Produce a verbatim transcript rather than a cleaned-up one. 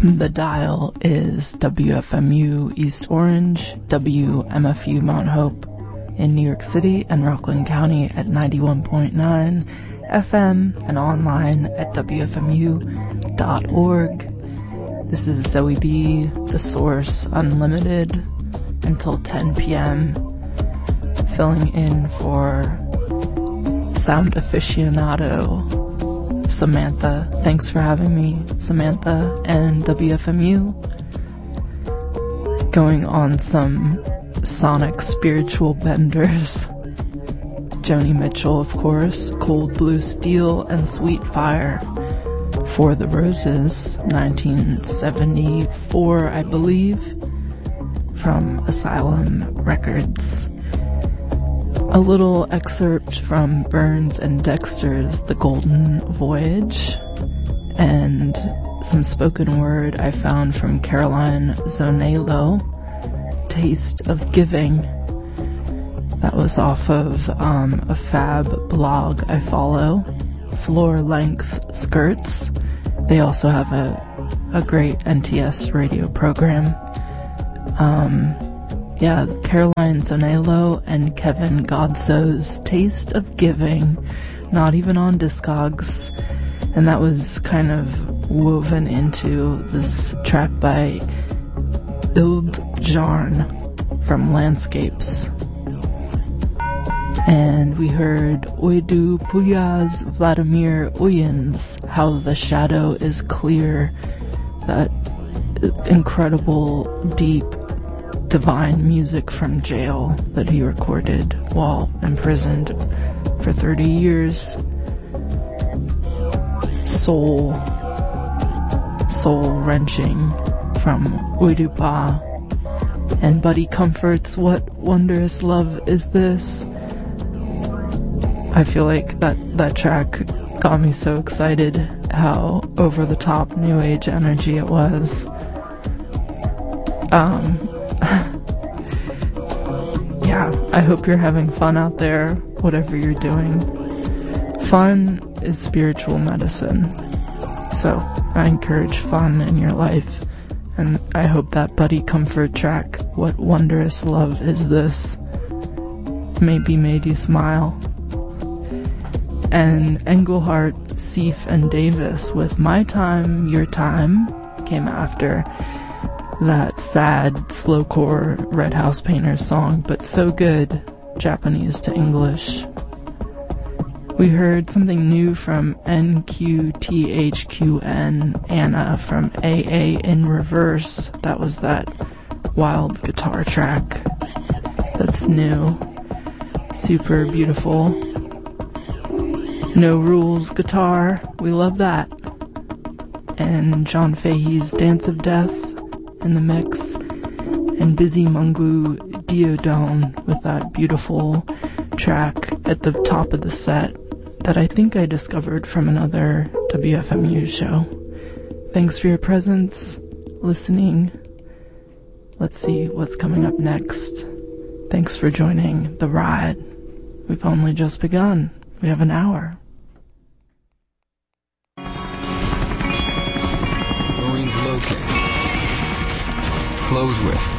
The dial is W F M U East Orange, W M F U Mount Hope in New York City and Rockland County at ninety-one point nine F M and online at W F M U dot org. This is Zoe B, The Source Unlimited, until ten p.m. filling in for sound aficionado Samantha. Thanks for having me, Samantha, and W F M U. Going on some sonic spiritual benders. Joni Mitchell, of course, Cold Blue Steel and Sweet Fire. For the Roses, nineteen seventy-four, I believe, from Asylum Records. A little excerpt from Burns and Dexter's The Golden Voyage, and some spoken word I found from Caroline Zonello, Taste of Giving. That was off of um, a fab blog I follow, Floor Length Skirts. They also have a, a great N T S radio program. Um... Yeah, Caroline Zonello and Kevin Godso's Taste of Giving, not even on Discogs, and that was kind of woven into this track by Ild Jarn from Landscapes. And we heard Oidu Puyas Vladimir Uyans, How the Shadow is Clear, that incredible, deep, divine music from jail that he recorded while imprisoned for thirty years. Soul, soul-wrenching from Uidupa. And Buddy Comfort's What Wondrous Love Is This? I feel like that, that track got me so excited how over-the-top new age energy it was. Um... Yeah, I hope you're having fun out there, whatever you're doing. Fun is spiritual medicine, so I encourage fun in your life, and I hope that Buddy Comfort track, What Wondrous Love Is This, maybe made you smile. And Engelhart, Seif, and Davis with My Time, Your Time came after that sad slowcore Red House Painters song, but so good, Japanese to English. We heard something new from N Q T H Q N, Anna from A A in Reverse. That was that wild guitar track that's new. Super beautiful. No Rules guitar, we love that. And John Fahey's Dance of Death in the mix, and Busy Mungu Diodone with that beautiful track at the top of the set that I think I discovered from another W F M U show. Thanks for your presence, listening. Let's see what's coming up next. Thanks for joining the ride. We've only just begun. We have an hour. Marines located. Close with